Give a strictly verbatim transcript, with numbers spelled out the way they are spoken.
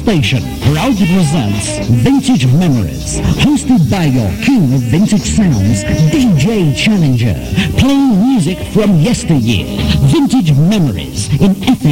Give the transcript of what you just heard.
station proudly presents Vintage Memories, hosted by your king of vintage sounds, D J Challenger, playing music from yesteryear. Vintage Memories in F M.